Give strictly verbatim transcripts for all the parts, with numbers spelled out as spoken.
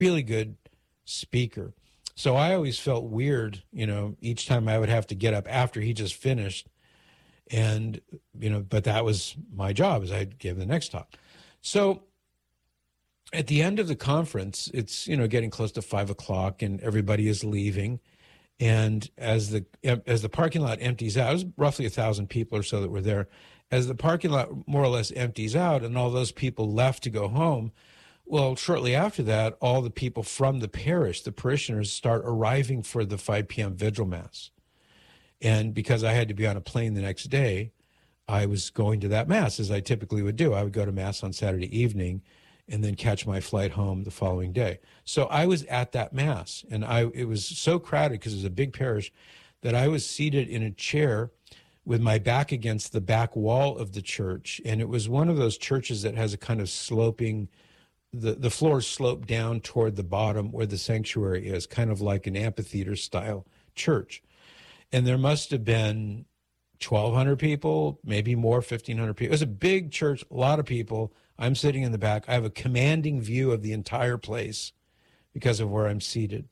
really good speaker. So I always felt weird, you know, each time I would have to get up after he just finished. And, you know, but that was my job, is I'd give the next talk. So at the end of the conference, it's, you know, getting close to five o'clock and everybody is leaving. And as the as the parking lot empties out, it was roughly a thousand people or so that were there. As the parking lot more or less empties out and all those people left to go home, well, shortly after that, all the people from the parish, the parishioners, start arriving for the five p.m. Vigil Mass. And because I had to be on a plane the next day, I was going to that Mass, as I typically would do. I would go to Mass on Saturday evening and then catch my flight home the following day. So I was at that Mass, and I it was so crowded because it was a big parish that I was seated in a chair with my back against the back wall of the church. And it was one of those churches that has a kind of sloping, the, the floors slope down toward the bottom where the sanctuary is, kind of like an amphitheater-style church. And there must have been twelve hundred people, maybe more, fifteen hundred people. It was a big church, a lot of people. I'm sitting in the back. I have a commanding view of the entire place because of where I'm seated.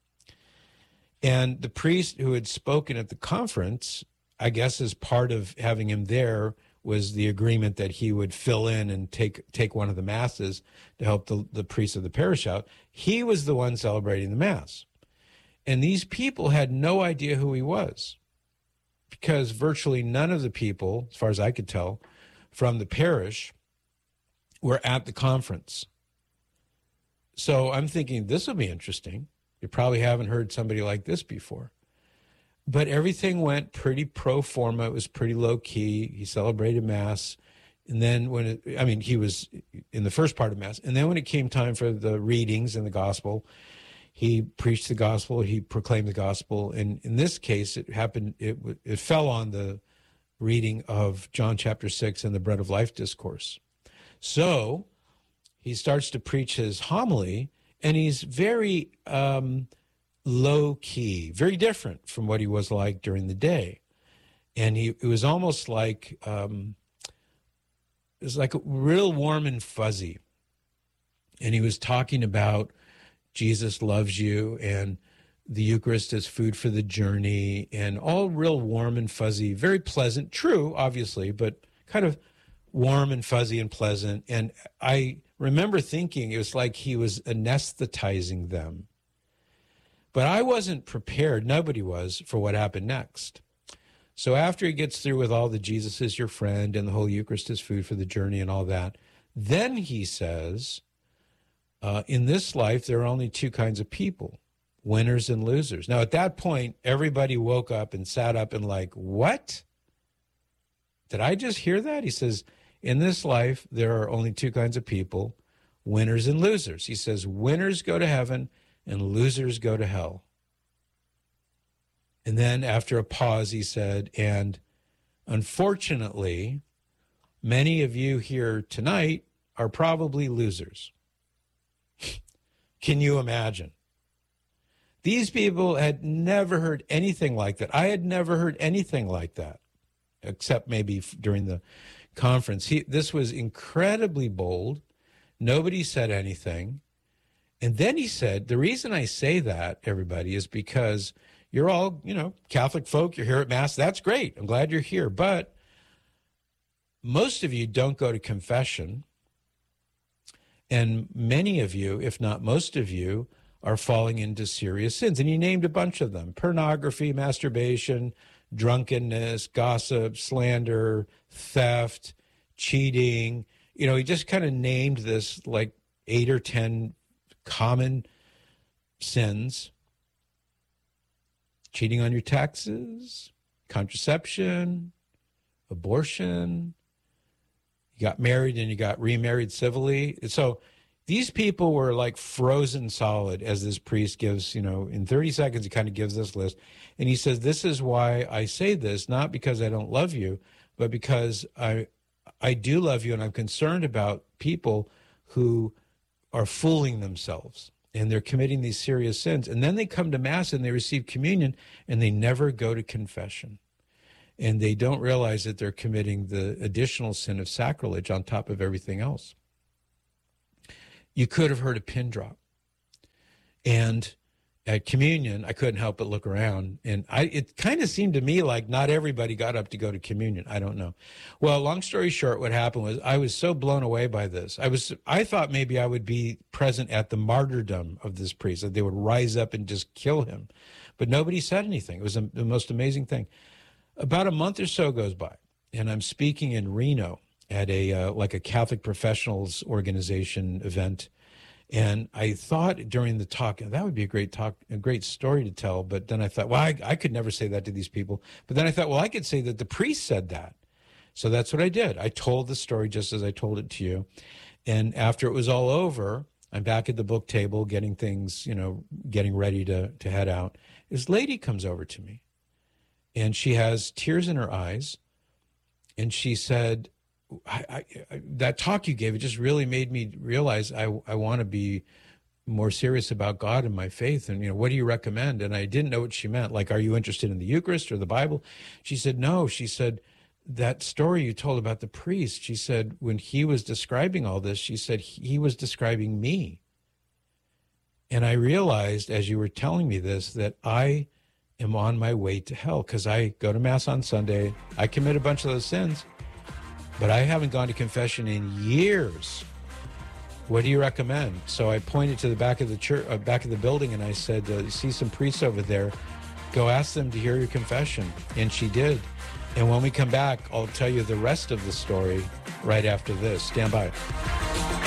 And the priest who had spoken at the conference, I guess as part of having him there, was the agreement that he would fill in and take take one of the masses to help the, the priest of the parish out. He was the one celebrating the Mass. And these people had no idea who he was, because virtually none of the people, as far as I could tell, from the parish were at the conference. So I'm thinking, this will be interesting. You probably haven't heard somebody like this before. But everything went pretty pro forma. It was pretty low key. He celebrated Mass. And then when it, I mean, he was in the first part of Mass. And then when it came time for the readings and the gospel, he preached the gospel, he proclaimed the gospel. And in this case, it happened, it, it fell on the reading of John chapter six and the Bread of Life discourse. So he starts to preach his homily, and he's very um, low key, very different from what he was like during the day. And he, it was almost like, um, it was like real warm and fuzzy. And he was talking about Jesus loves you, and the Eucharist is food for the journey, and all real warm and fuzzy, very pleasant, true, obviously, but kind of warm and fuzzy and pleasant. And I remember thinking it was like he was anesthetizing them. But I wasn't prepared, nobody was, for what happened next. So after he gets through with all the Jesus is your friend and the whole Eucharist is food for the journey and all that, then he says, Uh, in this life, there are only two kinds of people, winners and losers. Now, at that point, everybody woke up and sat up and like, what? Did I just hear that? He says, in this life, there are only two kinds of people, winners and losers. He says, winners go to heaven and losers go to hell. And then after a pause, he said, and unfortunately, many of you here tonight are probably losers. Can you imagine? These people had never heard anything like that. I had never heard anything like that, except maybe during the conference. He, this was incredibly bold. Nobody said anything. And then he said, the reason I say that, everybody, is because you're all, you know, Catholic folk. You're here at Mass. That's great. I'm glad you're here. But most of you don't go to confession. And many of you, if not most of you, are falling into serious sins. And he named a bunch of them: pornography, masturbation, drunkenness, gossip, slander, theft, cheating. You know, he just kind of named this like eight or ten common sins. Cheating on your taxes, contraception, abortion. You got married and you got remarried civilly. So these people were like frozen solid, as this priest gives, you know, in thirty seconds, he kind of gives this list. And he says, this is why I say this, not because I don't love you, but because I I do love you, and I'm concerned about people who are fooling themselves and they're committing these serious sins. And then they come to Mass and they receive communion and they never go to confession. And they don't realize that they're committing the additional sin of sacrilege on top of everything else. You could have heard a pin drop. And at communion, I couldn't help but look around, and I it kind of seemed to me like not everybody got up to go to communion. I don't know. Well, long story short, what happened was I was so blown away by this. I was I thought maybe I would be present at the martyrdom of this priest, that they would rise up and just kill him. But nobody said anything. It was a, the most amazing thing. About a month or so goes by, and I'm speaking in Reno at a uh, like a Catholic professionals organization event. And I thought during the talk, that would be a great talk, a great story to tell. But then I thought, well, I, I could never say that to these people. But then I thought, well, I could say that the priest said that. So that's what I did. I told the story just as I told it to you. And after it was all over, I'm back at the book table getting things, you know, getting ready to, to head out. This lady comes over to me, and she has tears in her eyes. And she said, I, I, I, that talk you gave, it just really made me realize I, I want to be more serious about God and my faith. And, you know, what do you recommend? And I didn't know what she meant. Like, are you interested in the Eucharist or the Bible? She said, no. She said, that story you told about the priest, she said, when he was describing all this, she said, he was describing me. And I realized as you were telling me this, that I am on my way to hell, because I go to Mass on Sunday. I commit a bunch of those sins, but I haven't gone to confession in years. What do you recommend? So I pointed to the back of the church, uh, back of the building, and I said, uh, see some priests over there. Go ask them to hear your confession. And she did. And when we come back, I'll tell you the rest of the story right after this. Stand by.